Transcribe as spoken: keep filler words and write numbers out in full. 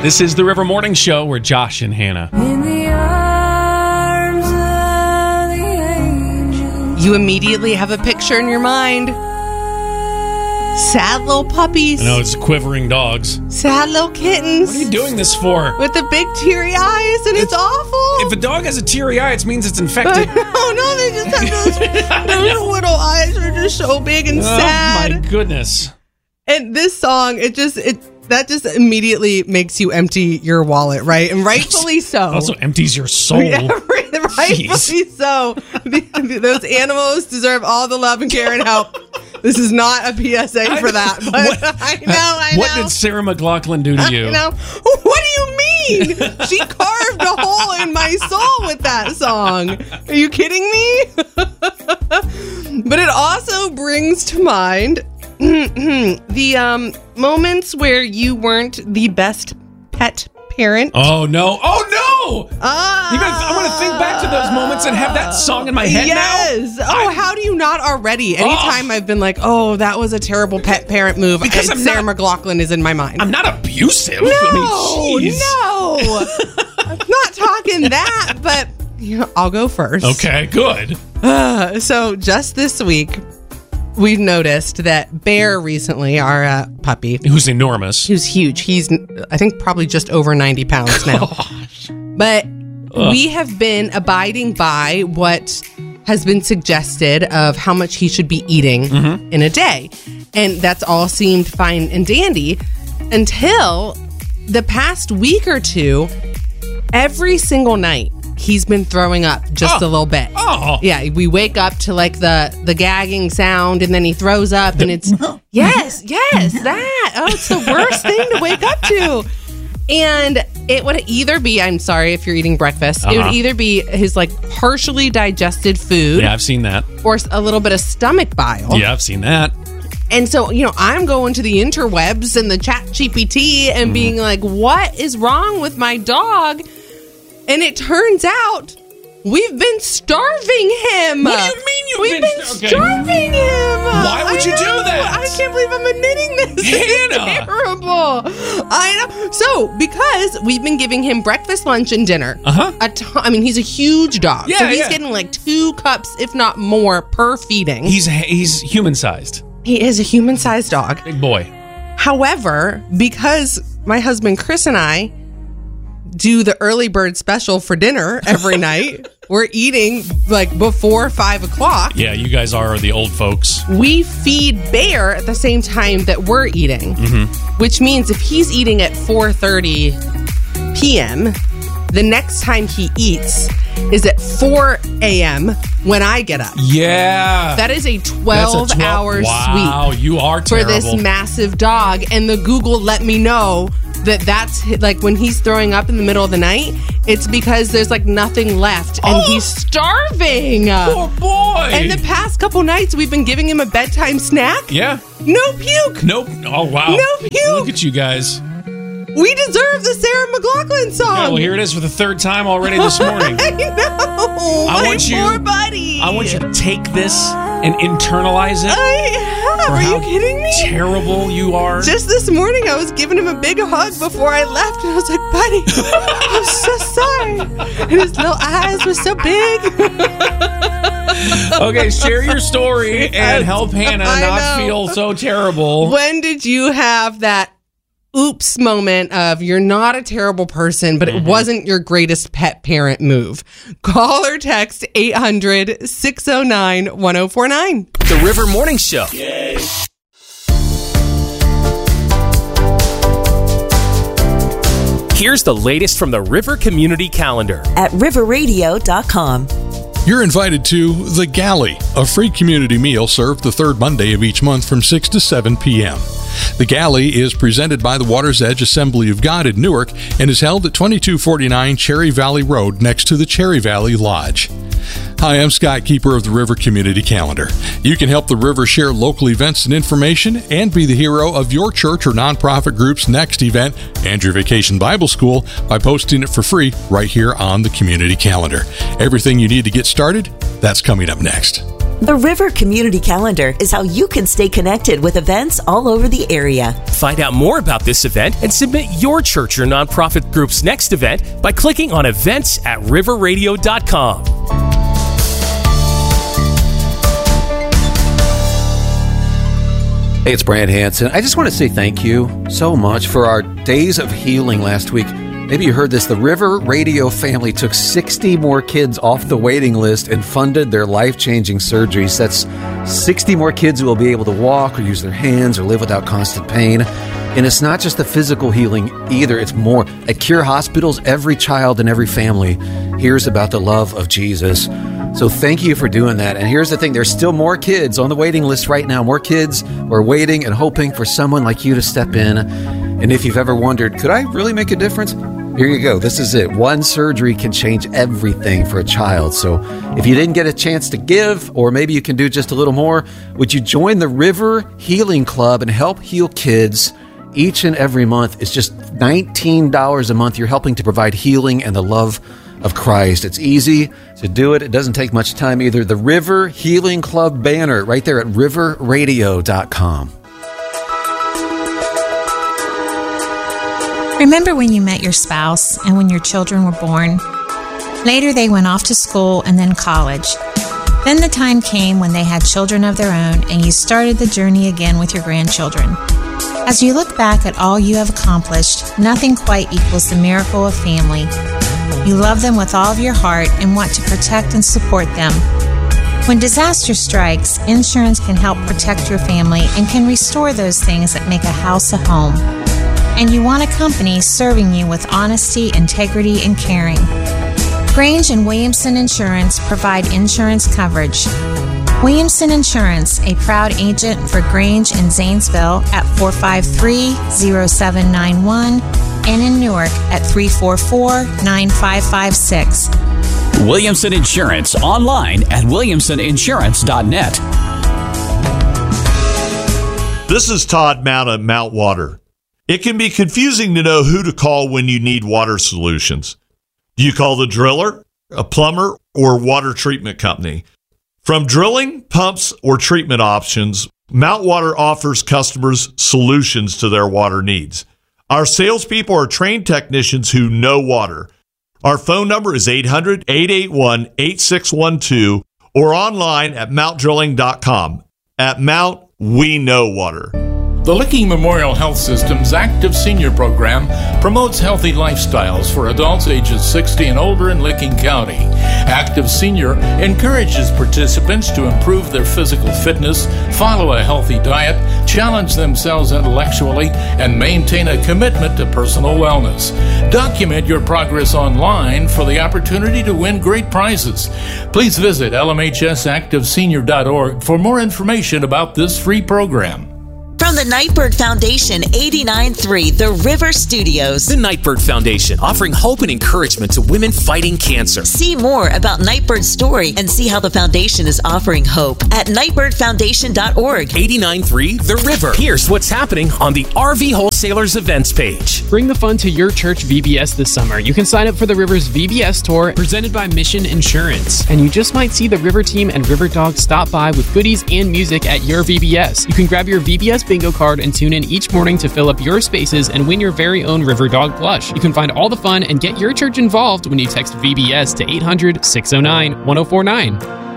This is the River Morning Show. We're Josh and Hannah. In the arms of the angel. You immediately have a picture in your mind. Sad little puppies. I know, it's quivering dogs. Sad little kittens. What are you doing this for? With the big teary eyes, and it's, it's awful. If a dog has a teary eye, it means it's infected. Oh, no, they just have those, those little eyes are just so big and oh, sad. Oh, my goodness. And this song, it just, it that just immediately makes you empty your wallet, right? And rightfully so. Also empties your soul. Yeah, rightfully Jeez. so. Those animals deserve all the love and care and help. This is not a P S A for that. But what, I know, I know. What did Sarah McLachlan do to you? I know. What do you mean? She carved a hole in my soul with that song. Are you kidding me? But it also brings to mind the um, moments where you weren't the best pet parent. Oh, no. Oh, no! Uh, You're gonna, I'm going to think back to those moments and have that song in my head yes. now? Yes. Oh, I, how do you not already? Anytime oh. I've been like, oh, that was a terrible pet parent move, because I'm Sarah not, McLachlan is in my mind. I'm not abusive. No, I mean, no. I'm not talking that, but you know, I'll go first. Okay, good. Uh, so just this week, we've noticed that Bear recently, our uh, puppy, who's enormous, who's huge. He's, I think, probably just over ninety pounds now. Gosh. But Ugh. we have been abiding by what has been suggested of how much he should be eating mm-hmm. in a day. And that's all seemed fine and dandy until the past week or two, every single night, he's been throwing up just oh. a little bit. Oh. Yeah, we wake up to like the, the gagging sound, and then he throws up, and it's, yes, yes, that. Oh, it's the worst thing to wake up to. And it would either be, I'm sorry if you're eating breakfast, uh-huh. it would either be his like partially digested food. Yeah, I've seen that. Or a little bit of stomach bile. Yeah, I've seen that. And so, you know, I'm going to the interwebs and the chat G P T and mm. being like, what is wrong with my dog? And it turns out we've been starving him. What do you mean you've we've been, been st- starving okay. him? Why would I you know. do that? I can't believe I'm admitting this. Hannah. It's terrible. I know. So, because we've been giving him breakfast, lunch, and dinner. Uh-huh. A t- I mean, he's a huge dog. Yeah, so he's yeah. getting like two cups, if not more, per feeding. He's he's human-sized. He is a human-sized dog. Big boy. However, because my husband Chris and I do the early bird special for dinner every night, we're eating like before five o'clock. Yeah, you guys are the old folks. We feed Bear at the same time that we're eating, mm-hmm. which means if he's eating at four thirty p.m., the next time he eats is at four a.m. when I get up. Yeah. That is a twelve-hour wow, sweep. Wow, you are terrible. For this massive dog. And the Google let me know that that's, like, when he's throwing up in the middle of the night, it's because there's, like, nothing left. And oh, he's starving. Poor boy. And the past couple nights, we've been giving him a bedtime snack. Yeah. No puke. Nope. Oh, wow. No puke. Look at you guys. We deserve the Sarah McLachlan song. Yeah, well, here it is for the third time already this morning. I know. I my want you, poor buddy. I want you to take this and internalize it. I have. Are you kidding me? Terrible you are. Just this morning, I was giving him a big hug before I left, and I was like, buddy, I'm so sorry. And his little eyes were so big. Okay, share your story and help Hannah I not know. feel so terrible. When did you have that oops moment of you're not a terrible person, but it mm-hmm. wasn't your greatest pet parent move? Call or text eight hundred, six oh nine, one oh four nine. The River Morning Show. Yay. Here's the latest from the River Community Calendar at river radio dot com. You're invited to The Galley, a free community meal served the third Monday of each month from six to seven p.m. The Galley is presented by the Water's Edge Assembly of God in Newark and is held at twenty-two forty-nine Cherry Valley Road next to the Cherry Valley Lodge. Hi, I'm Scott, keeper of the River Community Calendar. You can help the River share local events and information and be the hero of your church or nonprofit group's next event and your Vacation Bible School by posting it for free right here on the Community Calendar. Everything you need to get started, that's coming up next. The River Community Calendar is how you can stay connected with events all over the area. Find out more about this event and submit your church or nonprofit group's next event by clicking on events at river radio dot com. Hey, it's Brad Hansen. I just want to say thank you so much for our Days of Healing last week. Maybe you heard this. The River Radio family took sixty more kids off the waiting list and funded their life-changing surgeries. That's sixty more kids who will be able to walk or use their hands or live without constant pain. And it's not just the physical healing either. It's more. At Cure Hospitals, every child and every family hears about the love of Jesus. So thank you for doing that. And here's the thing. There's still more kids on the waiting list right now. More kids are waiting and hoping for someone like you to step in. And if you've ever wondered, could I really make a difference? Here you go. This is it. One surgery can change everything for a child. So if you didn't get a chance to give, or maybe you can do just a little more, would you join the River Healing Club and help heal kids each and every month? It's just nineteen dollars a month. You're helping to provide healing and the love of Christ. It's easy to do it. It doesn't take much time either. The River Healing Club banner right there at river radio dot com. Remember when you met your spouse and when your children were born? Later they went off to school and then college. Then the time came when they had children of their own and you started the journey again with your grandchildren. As you look back at all you have accomplished, nothing quite equals the miracle of family. You love them with all of your heart and want to protect and support them. When disaster strikes, insurance can help protect your family and can restore those things that make a house a home. And you want a company serving you with honesty, integrity, and caring. Grange and Williamson Insurance provide insurance coverage. Williamson Insurance, a proud agent for Grange in Zanesville at four five three, zero seven nine one and in Newark at three four four, nine five five six. Williamson Insurance, online at williamson insurance dot net. This is Todd Mount at Mount Water. It can be confusing to know who to call when you need water solutions. Do you call the driller, a plumber, or water treatment company? From drilling, pumps, or treatment options, Mount Water offers customers solutions to their water needs. Our salespeople are trained technicians who know water. Our phone number is eight hundred, eight eight one, eight six one two or online at mount drilling dot com. At Mount, we know water. The Licking Memorial Health System's Active Senior Program promotes healthy lifestyles for adults ages sixty and older in Licking County. Active Senior encourages participants to improve their physical fitness, follow a healthy diet, challenge themselves intellectually, and maintain a commitment to personal wellness. Document your progress online for the opportunity to win great prizes. Please visit L M H S active senior dot org for more information about this free program. From the Nightbird Foundation, eighty-nine point three The River Studios. The Nightbird Foundation, offering hope and encouragement to women fighting cancer. See more about Nightbird's story and see how the foundation is offering hope at nightbird foundation dot org. eighty-nine point three The River. Here's what's happening on the R V Wholesalers events page. Bring the fun to your church V B S this summer. You can sign up for the River's V B S tour presented by Mission Insurance. And you just might see the River team and River Dog stop by with goodies and music at your V B S. You can grab your V B S bingo card and tune in each morning to fill up your spaces and win your very own River Dog plush. You can find all the fun and get your church involved when you text V B S to eight hundred, six oh nine, one oh four nine.